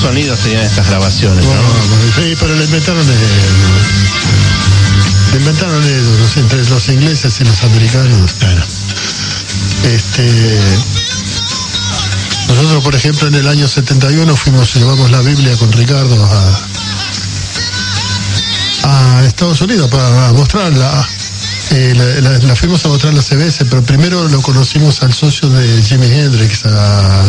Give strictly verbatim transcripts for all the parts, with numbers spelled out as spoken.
sonidos tenían estas grabaciones, ¿no? No, sí, pero le inventaron ellos. Le inventaron ellos, no sé, entre los ingleses y los americanos. Claro. Este, nosotros, por ejemplo, en el año setenta y uno fuimos, llevamos la Biblia con Ricardo a, a Estados Unidos para mostrarla. Eh, la, la, la fuimos a mostrar la C B S, pero primero lo conocimos al socio de Jimi Hendrix, a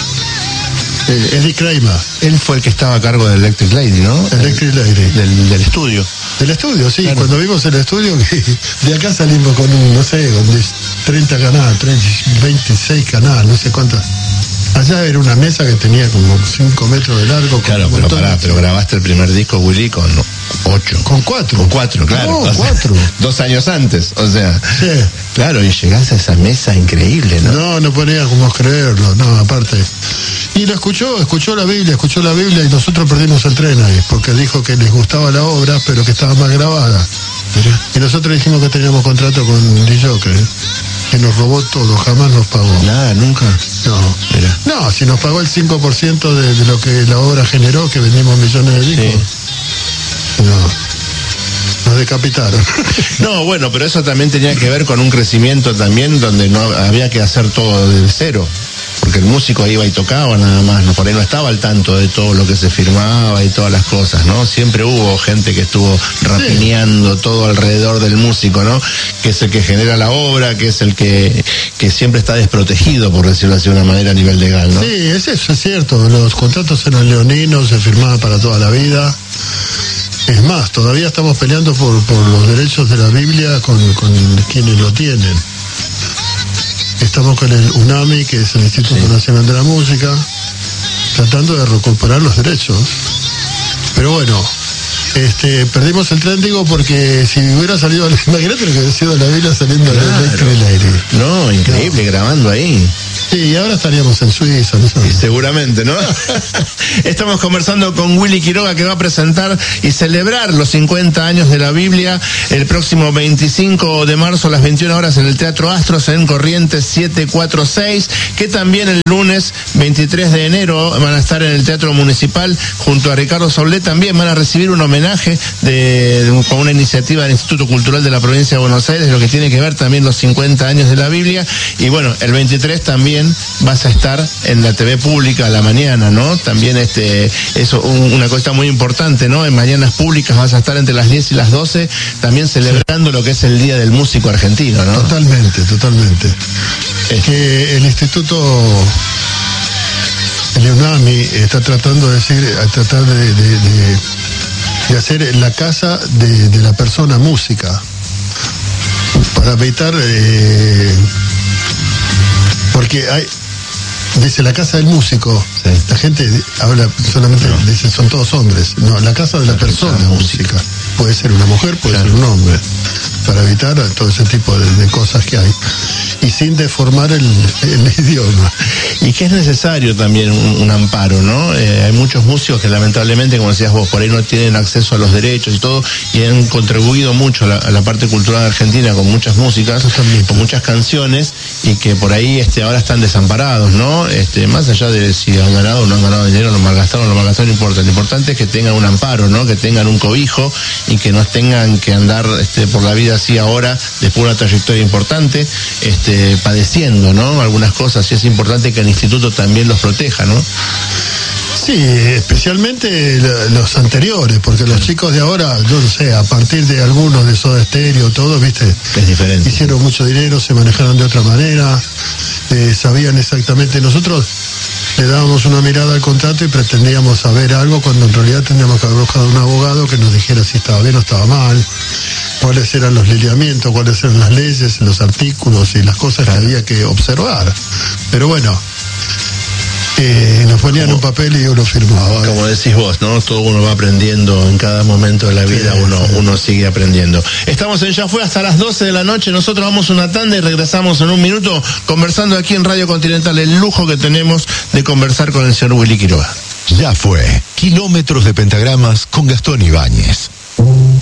eh, Eddie Kramer. Él fue el que estaba a cargo de Electric Lady, ¿no? Electric Lady. Del, del estudio. Del estudio, sí. Claro. Cuando vimos el estudio, de acá salimos con un, no sé, con treinta canales, treinta, veintiséis canales, no sé cuántas. Allá era una mesa que tenía como cinco metros de largo. Claro, pero pará, pero grabaste el primer disco, Willy, con ocho. Con cuatro. Con cuatro, claro. No, cuatro. Sea, dos años antes, o sea. Sí. Claro, y llegás a esa mesa increíble, ¿no? No, no ponía como creerlo, no, aparte. Y lo escuchó, escuchó la Biblia, escuchó la Biblia y nosotros perdimos el tren ahí, porque dijo que les gustaba la obra, pero que estaba mal grabada. Mira. Y nosotros dijimos que teníamos contrato con D J, ¿eh? Que nos robó todo, jamás nos pagó. Nada, nunca. No. Mira. No, si nos pagó el cinco por ciento de, de lo que la obra generó, que vendimos millones de discos. Sí. No. Nos decapitaron. No, bueno, pero eso también tenía que ver con un crecimiento también donde no había que hacer todo desde cero. Porque el músico iba y tocaba nada más, ¿no? Por ahí no estaba al tanto de todo lo que se firmaba y todas las cosas, ¿no? Siempre hubo gente que estuvo rapiñando sí. todo alrededor del músico, ¿no? Que es el que genera la obra, que es el que, que siempre está desprotegido, por decirlo así de una manera a nivel legal, ¿no? Sí, es eso, es cierto. Los contratos eran leoninos, se firmaban para toda la vida. Es más, todavía estamos peleando por, por los derechos de la Biblia con, con quienes lo tienen. Estamos con el UNAMI, que es el Instituto sí. Nacional de la Música, tratando de recuperar los derechos. Pero bueno, este, perdimos el tren, digo, porque si hubiera salido, imagínate lo que hubiera sido la Biblia saliendo claro. del aire. No, increíble, no. grabando ahí. Sí, y ahora estaríamos en Suiza, ¿no? Seguramente, ¿no? Estamos conversando con Willy Quiroga, que va a presentar y celebrar los cincuenta años de la Biblia el próximo veinticinco de marzo a las veintiuna horas en el Teatro Astros en Corrientes setecientos cuarenta y seis, que también el lunes veintitrés de enero van a estar en el Teatro Municipal junto a Ricardo Soule. También van a recibir un homenaje de, de, con una iniciativa del Instituto Cultural de la Provincia de Buenos Aires, lo que tiene que ver también los cincuenta años de la Biblia. Y bueno, el veintitrés también vas a estar en la T V pública a la mañana, ¿no? También este eso un, una cosa muy importante, ¿no? En Mañanas Públicas vas a estar entre las diez y las doce, también celebrando sí. lo que es el Día del Músico Argentino, ¿no? Totalmente, totalmente. Es que el Instituto, el UNAMI, está tratando de decir, a tratar de, de, de, de hacer la casa de, de la persona música, para evitar... Eh, porque hay, dice la casa del músico, sí. la gente habla solamente, no. dice son todos hombres. No, la casa de la, la persona música. Puede ser una mujer, puede claro. ser un hombre, para evitar todo ese tipo de, de cosas que hay. Y sin deformar el, el idioma. Y que es necesario también un, un amparo, ¿no? Eh, hay muchos músicos que lamentablemente, como decías vos, por ahí no tienen acceso a los derechos y todo, y han contribuido mucho a la, a la parte cultural argentina con muchas músicas, con muchas canciones, y que por ahí este, ahora están desamparados, ¿no? Este, más allá de si han ganado o no han ganado dinero, lo malgastaron o lo malgastaron, no importa. Lo importante es que tengan un amparo, ¿no? Que tengan un cobijo y que no tengan que andar este, por la vida así ahora, después de una trayectoria importante, este, padeciendo, ¿no? Algunas cosas, y es importante que el instituto también los proteja, ¿no? Sí, especialmente los anteriores, porque los chicos de ahora, yo no sé, a partir de algunos de Soda Stereo, todo, viste, es diferente. Hicieron mucho dinero, se manejaron de otra manera, eh, sabían exactamente. Nosotros le dábamos una mirada al contrato y pretendíamos saber algo, cuando en realidad tendríamos que haber buscado un abogado que nos dijera si estaba bien o estaba mal, cuáles eran los lineamientos, cuáles eran las leyes, los artículos y las cosas claro. que había que observar. Pero bueno, eh, nos ponían como, un papel y uno firmaba. Como decís vos, ¿no? Todo uno va aprendiendo en cada momento de la vida, sí, uno, sí. uno sigue aprendiendo. Estamos en Ya Fue hasta las doce de la noche, nosotros vamos una tanda y regresamos en un minuto conversando aquí en Radio Continental, el lujo que tenemos de conversar con el señor Willy Quiroga. Ya Fue, kilómetros de pentagramas con Gastón Ibáñez.